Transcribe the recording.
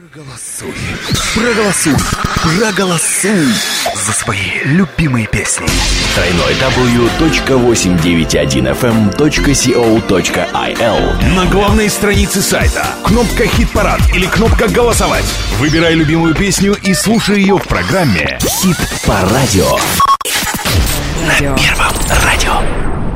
Проголосуй за свои любимые песни. www.891fm.co.il. На главной странице сайта кнопка «Хит-парад» или кнопка «Голосовать». Выбирай любимую песню и слушай ее в программе «Хит по радио». На Первом радио.